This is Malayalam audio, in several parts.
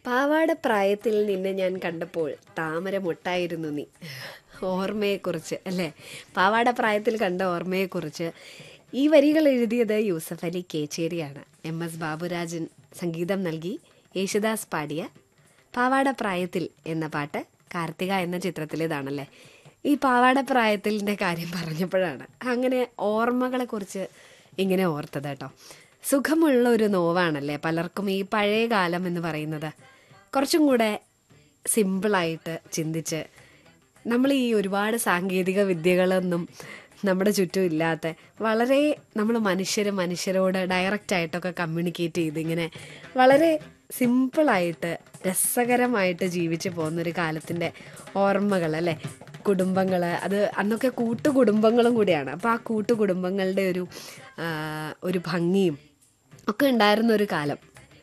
പാവാട പ്രായത്തിൽ നിന്നെ ഞാൻ കണ്ടപ്പോൾ താമര മൊട്ടായിരുന്നു നീ. ഓർമ്മയെക്കുറിച്ച് അല്ലേ? പാവാട പ്രായത്തിൽ കണ്ട ഓർമ്മയെക്കുറിച്ച് ഈ വരികൾ എഴുതിയത് യൂസഫ് അലി കേച്ചേരിയാണ്. MS ബാബുരാജൻ സംഗീതം നൽകി യേശുദാസ് പാടിയ പാവാട പ്രായത്തിൽ എന്ന പാട്ട് കാർത്തിക എന്ന ചിത്രത്തിലേതാണല്ലേ. ഈ പാവാട പ്രായത്തിൻ്റെ കാര്യം പറഞ്ഞപ്പോഴാണ് അങ്ങനെ ഓർമ്മകളെക്കുറിച്ച് ഇങ്ങനെ ഓർത്തത് കേട്ടോ. സുഖമുള്ള ഒരു നോവാണല്ലേ പലർക്കും ഈ പഴയ കാലം എന്ന് പറയുന്നത്. കുറച്ചും കൂടെ സിമ്പിളായിട്ട് ചിന്തിച്ച് നമ്മൾ ഈ ഒരുപാട് സാങ്കേതിക വിദ്യകളൊന്നും നമ്മുടെ ചുറ്റും ഇല്ലാത്ത വളരെ നമ്മൾ മനുഷ്യരോട് ഡയറക്റ്റായിട്ടൊക്കെ കമ്മ്യൂണിക്കേറ്റ് ചെയ്ത് ഇങ്ങനെ വളരെ സിമ്പിളായിട്ട് രസകരമായിട്ട് ജീവിച്ച് പോകുന്നൊരു കാലത്തിൻ്റെ ഓർമ്മകൾ അല്ലേ. കുടുംബങ്ങൾ, അത് അന്നൊക്കെ കൂട്ടുകുടുംബങ്ങളും കൂടിയാണ്. അപ്പോൾ ആ കൂട്ടുകുടുംബങ്ങളുടെ ഒരു ഭംഗിയും ഒക്കെ ഉണ്ടായിരുന്ന ഒരു കാലം.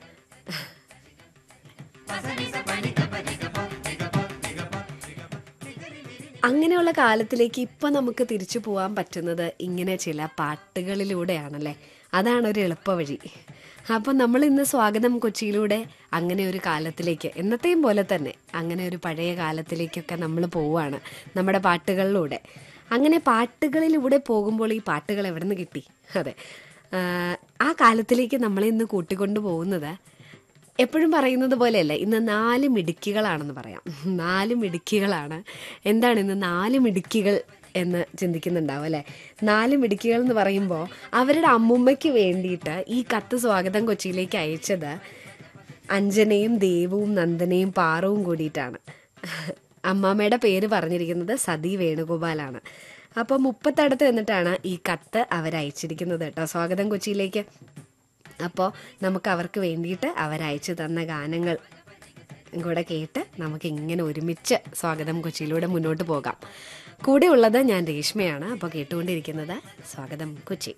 അങ്ങനെയുള്ള കാലത്തിലേക്ക് ഇപ്പം നമുക്ക് തിരിച്ചു പോകാൻ പറ്റുന്നത് ഇങ്ങനെ ചില പാട്ടുകളിലൂടെയാണല്ലേ. അതാണ് ഒരു എളുപ്പവഴി. അപ്പം നമ്മൾ ഇന്ന് സ്വാഗതം കൊച്ചിയിലൂടെ അങ്ങനെ ഒരു കാലത്തിലേക്ക്, എന്നത്തെയും പോലെ തന്നെ അങ്ങനെ ഒരു പഴയ കാലത്തിലേക്കൊക്കെ നമ്മൾ പോവുകയാണ് നമ്മുടെ പാട്ടുകളിലൂടെ. അങ്ങനെ പാട്ടുകളിലൂടെ പോകുമ്പോൾ ഈ പാട്ടുകൾ എവിടെ നിന്ന് കിട്ടി? അതെ, ആ കാലത്തിലേക്ക് നമ്മളെ ഇന്ന് കൂട്ടിക്കൊണ്ടു പോകുന്നത് എപ്പോഴും പറയുന്നത് പോലെയല്ല, ഇന്ന് 4 മിടുക്കികളാണെന്ന് പറയാം. 4 മിടുക്കികളാണ്. എന്താണ് ഇന്ന് 4 മിടുക്കികൾ എന്ന് ചിന്തിക്കുന്നുണ്ടാവും അല്ലേ. 4 മിടുക്കികൾ എന്ന് പറയുമ്പോൾ അവരുടെ അമ്മുമ്മയ്ക്ക് വേണ്ടിയിട്ട് ഈ കത്ത് സ്വാഗതം കൊച്ചിയിലേക്ക് അയച്ചത് അഞ്ജനയും ദേവും നന്ദനയും പാറവും കൂടിയിട്ടാണ്. അമ്മാമ്മയുടെ പേര് പറഞ്ഞിരിക്കുന്നത് സതി വേണുഗോപാലാണ്. അപ്പോൾ 30 എന്നിട്ടാണ് ഈ കത്ത് അവരയച്ചിരിക്കുന്നത് കേട്ടോ സ്വാഗതം കൊച്ചിയിലേക്ക്. അപ്പോൾ നമുക്ക് അവർക്ക് വേണ്ടിയിട്ട് അവരയച്ചു തന്ന ഗാനങ്ങൾ കൂടെ കേട്ട് നമുക്ക് ഇങ്ങനെ ഒരുമിച്ച് സ്വാഗതം കൊച്ചിയിലൂടെ മുന്നോട്ട് പോകാം. കൂടെ ഉള്ളത് ഞാൻ രേഷ്മയാണ്. അപ്പോൾ കേട്ടുകൊണ്ടിരിക്കുന്നത് സ്വാഗതം കൊച്ചി.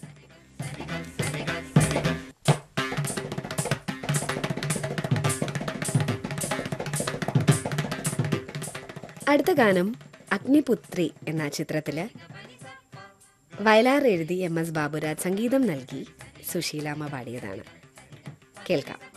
അടുത്ത ഗാനം അഗ്നിപുത്രി എന്ന ചിത്രത്തിൽ വയലാർ എഴുതി MS ബാബുരാജ് സംഗീതം നൽകി സുശീലാമ്മ പാടിയതാണ്. കേൾക്കാം.